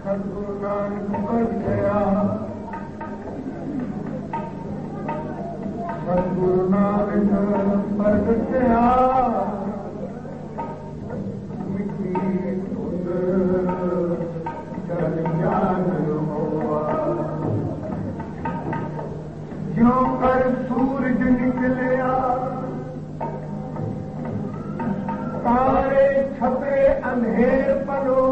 सतगुरु नानक बख्शिया सतगुरु नानक बख्शिया मिठी धुंध जल ज्ञान होवा ज्यों कर सूरज निकलिया तारे छपे अंधेर पलो